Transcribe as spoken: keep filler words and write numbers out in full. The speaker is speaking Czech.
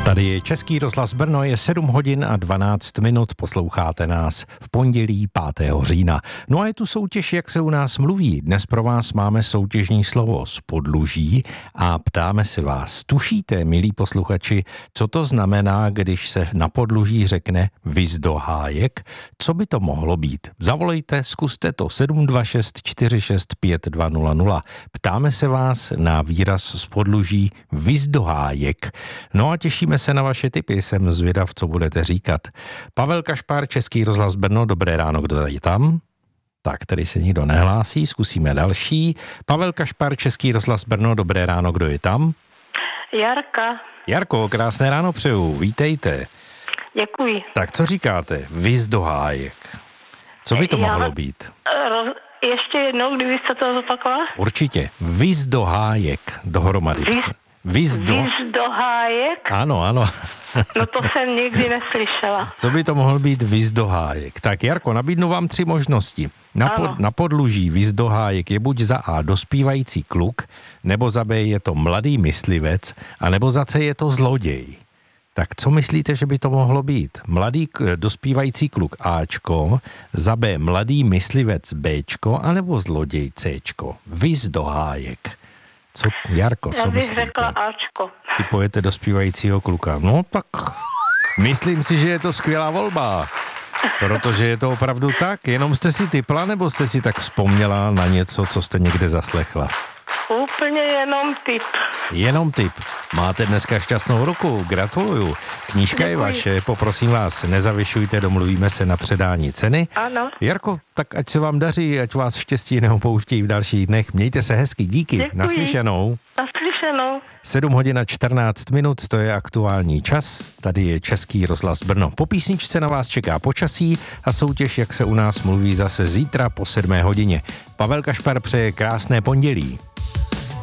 Tady je Český rozhlas Brno, je sedm hodin a dvanáct minut, posloucháte nás v pondělí pátého října. No a je tu soutěž, jak se u nás mluví. Dnes pro vás máme soutěžní slovo z podluží a ptáme se vás, tušíte, milí posluchači, co to znamená, když se na podluží řekne vyzdohájek? Co by to mohlo být? Zavolejte, zkuste to sedm dva šest čtyři šest pět dva nula nula. Ptáme se vás na výraz z podluží vyzdohájek. No a těšíme se na vaše tipy, jsem zvědav, co budete říkat. Pavel Kašpar, Český rozhlas Brno, dobré ráno, kdo je tam? Tak, tady se nikdo nehlásí, zkusíme další. Pavel Kašpar, Český rozhlas Brno, dobré ráno, kdo je tam? Jarka. Jarko, krásné ráno přeju, vítejte. Děkuji. Tak co říkáte? Vyzdohájek. Co by to Já, mohlo být? Roz, ještě jednou, kdybyste to zopakovala? Určitě. Vyzdohájek dohromady. Vyz, Vyzdo... Vyzdohájek? Ano, ano. No to jsem nikdy neslyšela. Co by to mohl být vyzdohájek? Tak Jarko, nabídnu vám tři možnosti. Na, pod, na podluží vyzdohájek je buď za A dospívající kluk, nebo za B je to mladý myslivec, a nebo za C je to zloděj. Tak co myslíte, že by to mohlo být? Mladý dospívající kluk Ačko, za B mladý myslivec Bčko, anebo zloděj Cčko? Vyzdohájek. Co, Jarko, co Já bych myslíte? řekla Ačko. Ty pojete dospívajícího kluka. No tak myslím si, že je to skvělá volba, protože je to opravdu tak. Jenom jste si tipla, nebo jste si tak vzpomněla na něco, co jste někde zaslechla? Úplně jenom tip. Jenom tip. Máte dneska šťastnou ruku, gratuluju. Knížka Děkuji. Je vaše, poprosím vás, nezavyšujte, domluvíme se na předání ceny. Ano. Jarko, tak ať se vám daří, ať vás štěstí neopouští v dalších dnech. Mějte se hezky, díky. Děkuji. Naslyšenou. Naslyšenou. sedm hodin a čtrnáct minut, to je aktuální čas. Tady je Český rozhlas Brno. Po písničce na vás čeká počasí a soutěž, jak se u nás mluví, zase zítra po sedmé hodině. Pavel Kašpar přeje krásné pondělí.